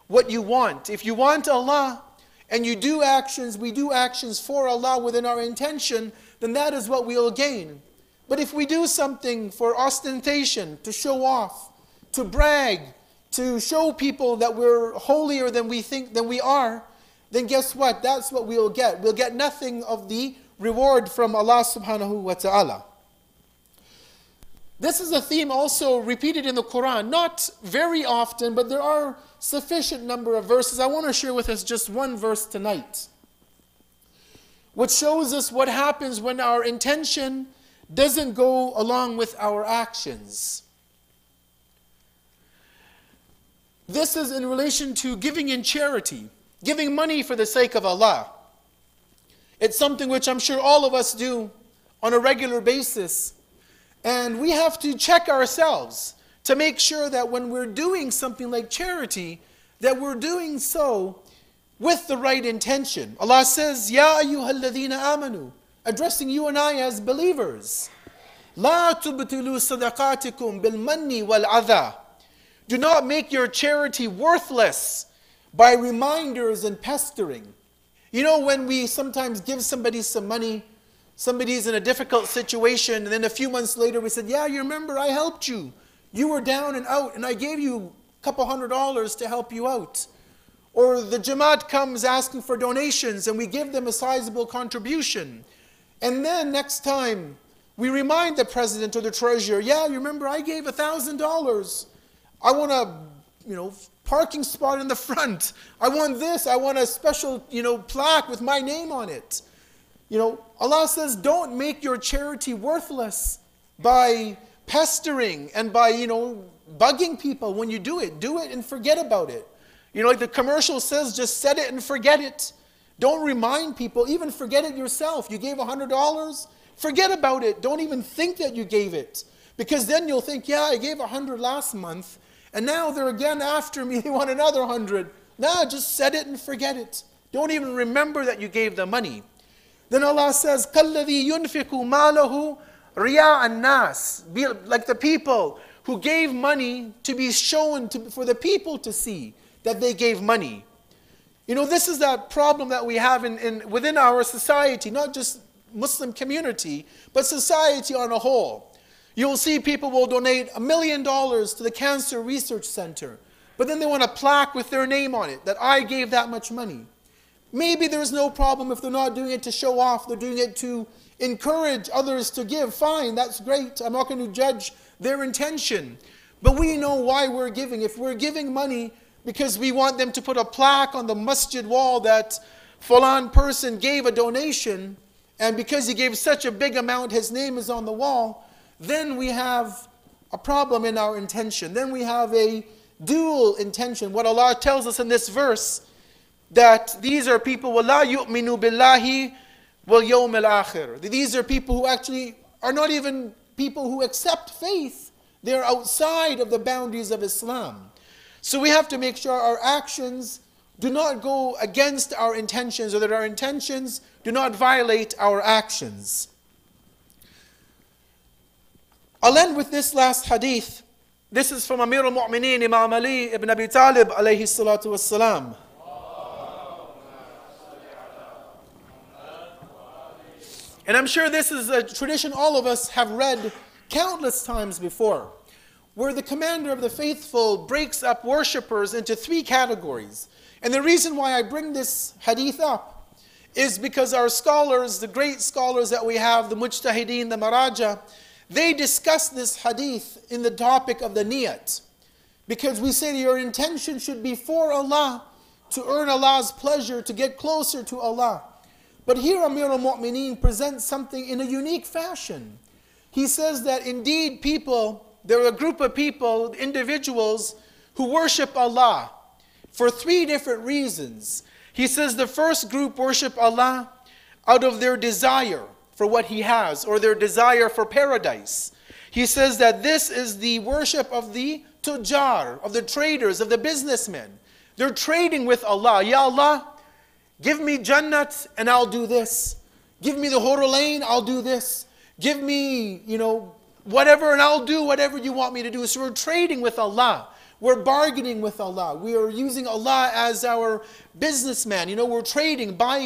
what you want. If you want Allah and you do actions, we do actions for Allah within our intention, then that is what we'll gain. But if we do something for ostentation, to show off, to brag, to show people that we're holier than we are, then guess what? That's what we'll get. We'll get nothing of the reward from Allah subhanahu wa ta'ala. This is a theme also repeated in the Quran. Not very often, but there are sufficient number of verses. I want to share with us just one verse tonight, which shows us what happens when our intention doesn't go along with our actions. This is in relation to giving in charity, giving money for the sake of Allah. It's something which I'm sure all of us do on a regular basis. And we have to check ourselves to make sure that when we're doing something like charity, that we're doing so with the right intention. Allah says, Ya ayyuhalladhina amanu, addressing you and I as believers. La tubtilu sadaqatikum bil manni wal adha. Do not make your charity worthless by reminders and pestering. You know, when we sometimes give somebody some money, somebody's in a difficult situation, and then a few months later we said, yeah, you remember I helped you. You were down and out, and I gave you a couple $100 to help you out. Or the Jamaat comes asking for donations, and we give them a sizable contribution. And then next time, we remind the president or the treasurer, yeah, you remember I gave $1,000. I want a, parking spot in the front. I want this. I want a special, plaque with my name on it. Allah says, don't make your charity worthless by pestering and by, bugging people when you do it. Do it and forget about it. Like the commercial says, just set it and forget it. Don't remind people, even forget it yourself. You gave $100, forget about it. Don't even think that you gave it. Because then you'll think, yeah, I gave $100 last month, and now they're again after me, they want another $100. No, just set it and forget it. Don't even remember that you gave the money. Then Allah says, كَالَّذِي يُنْفِقُ مَالَهُ رِيَاءَ النَّاسِ. Be like the people who gave money to be shown for the people to see that they gave money. This is that problem that we have within our society, not just Muslim community, but society on a whole. You'll see people will donate $1 million to the Cancer Research Center, but then they want a plaque with their name on it, that I gave that much money. Maybe there's no problem if they're not doing it to show off, they're doing it to encourage others to give. Fine, that's great. I'm not going to judge their intention. But we know why we're giving. If we're giving money because we want them to put a plaque on the masjid wall that Fulan person gave a donation, and because he gave such a big amount, his name is on the wall, then we have a problem in our intention. Then we have a dual intention. What Allah tells us in this verse, that these are people, وَلَا يُؤْمِنُوا بِاللَّهِ وَالْيَوْمِ الْآخِرِ. These are people who actually are not even people who accept faith. They're outside of the boundaries of Islam. So we have to make sure our actions do not go against our intentions, or that our intentions do not violate our actions. I'll end with this last hadith. This is from Amir al-Mu'mineen, Imam Ali ibn Abi Talib alayhi salatu wassalam. And I'm sure this is a tradition all of us have read countless times before, where the commander of the faithful breaks up worshippers into 3 categories. And the reason why I bring this hadith up is because our scholars, the great scholars that we have, the Mujtahideen, the Maraja, they discuss this hadith in the topic of the niyat. Because we say your intention should be for Allah, to earn Allah's pleasure, to get closer to Allah. But here Amir al-Mu'mineen presents something in a unique fashion. He says that indeed there are a group of people, individuals, who worship Allah for 3 different reasons. He says the first group worship Allah out of their desire for what He has, or their desire for paradise. He says that this is the worship of the tujjar, of the traders, of the businessmen. They're trading with Allah. Ya Allah, give me Jannat and I'll do this. Give me the Hurul Ain, I'll do this. Give me, whatever, and I'll do whatever you want me to do. So we're trading with Allah. We're bargaining with Allah. We are using Allah as our businessman. You know, we're trading, buying